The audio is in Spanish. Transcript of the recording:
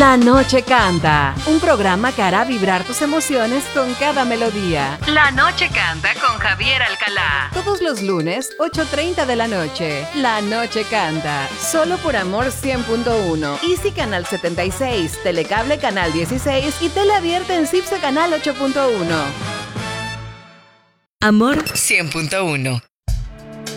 La Noche Canta, un programa que hará vibrar tus emociones con cada melodía. La Noche Canta con Javier Alcalá. Todos los lunes, 8:30 de la noche. La Noche Canta, solo por Amor 100.1, Easy Canal 76, Telecable Canal 16 y Tele Abierta en CIPSE Canal 8.1. Amor 100.1.